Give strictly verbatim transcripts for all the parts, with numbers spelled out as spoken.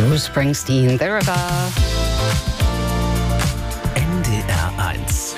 Bruce Springsteen, The River. N D R eins.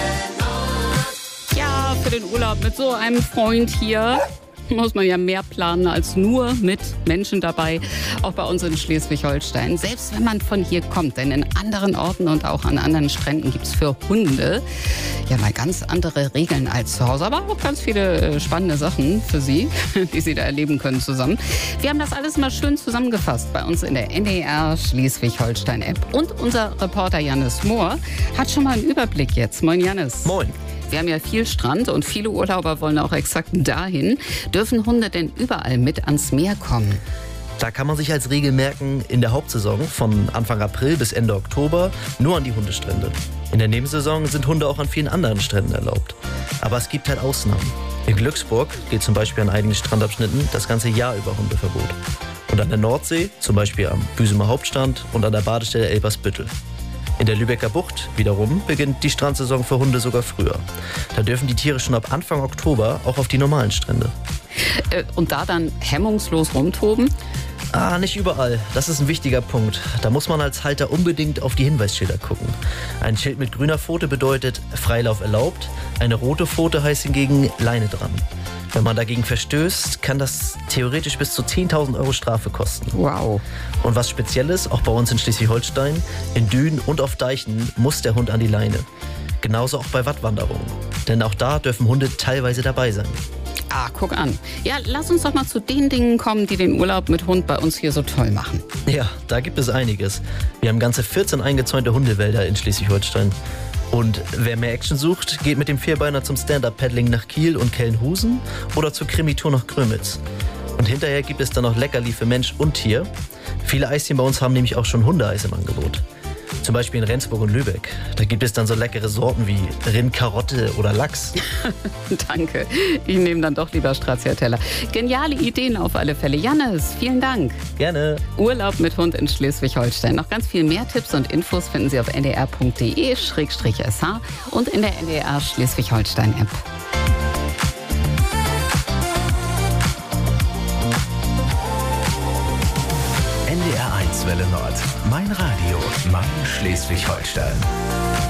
Ja, für den Urlaub mit so einem Freund hier muss man ja mehr planen als nur mit Menschen dabei, auch bei uns in Schleswig-Holstein. Selbst wenn man von hier kommt, denn in anderen Orten und auch an anderen Stränden gibt es für Hunde ja mal ganz andere Regeln als zu Hause, aber auch ganz viele spannende Sachen für Sie, die Sie da erleben können zusammen. Wir haben das alles mal schön zusammengefasst bei uns in der N D R Schleswig-Holstein-App. Und unser Reporter Jannis Mohr hat schon mal einen Überblick jetzt. Moin Jannis. Moin. Wir haben ja viel Strand und viele Urlauber wollen auch exakt dahin. Dürfen Hunde denn überall mit ans Meer kommen? Da kann man sich als Regel merken, in der Hauptsaison von Anfang April bis Ende Oktober nur an die Hundestrände. In der Nebensaison sind Hunde auch an vielen anderen Stränden erlaubt. Aber es gibt halt Ausnahmen. In Glücksburg gilt zum Beispiel an einigen Strandabschnitten das ganze Jahr über Hundeverbot. Und an der Nordsee, zum Beispiel am Büsumer Hauptstrand und an der Badestelle Elbersbüttel. In der Lübecker Bucht wiederum beginnt die Strandsaison für Hunde sogar früher. Da dürfen die Tiere schon ab Anfang Oktober auch auf die normalen Strände. Äh, und da dann hemmungslos rumtoben? Ah, nicht überall. Das ist ein wichtiger Punkt. Da muss man als Halter unbedingt auf die Hinweisschilder gucken. Ein Schild mit grüner Pfote bedeutet Freilauf erlaubt, eine rote Pfote heißt hingegen Leine dran. Wenn man dagegen verstößt, kann das theoretisch bis zu zehntausend Euro Strafe kosten. Wow. Und was Spezielles, auch bei uns in Schleswig-Holstein, in Dünen und auf Deichen muss der Hund an die Leine. Genauso auch bei Wattwanderungen. Denn auch da dürfen Hunde teilweise dabei sein. Ah, guck an. Ja, lass uns doch mal zu den Dingen kommen, die den Urlaub mit Hund bei uns hier so toll machen. Ja, da gibt es einiges. Wir haben ganze vierzehn eingezäunte Hundewälder in Schleswig-Holstein. Und wer mehr Action sucht, geht mit dem Vierbeiner zum Stand-Up-Paddling nach Kiel und Kellenhusen oder zur Krimi-Tour nach Grömitz. Und hinterher gibt es dann noch Leckerli für Mensch und Tier. Viele Eisdielen bei uns haben nämlich auch schon Hundeeis im Angebot. Zum Beispiel in Rendsburg und Lübeck. Da gibt es dann so leckere Sorten wie Rind, Karotte oder Lachs. Danke. Ich nehme dann doch lieber Stracciatella. Geniale Ideen auf alle Fälle. Jannis, vielen Dank. Gerne. Urlaub mit Hund in Schleswig-Holstein. Noch ganz viel mehr Tipps und Infos finden Sie auf n d r punkt d e slash s h und in der N D R Schleswig-Holstein-App. N D R eins Welle Nord. Mein Radio, mein Schleswig-Holstein.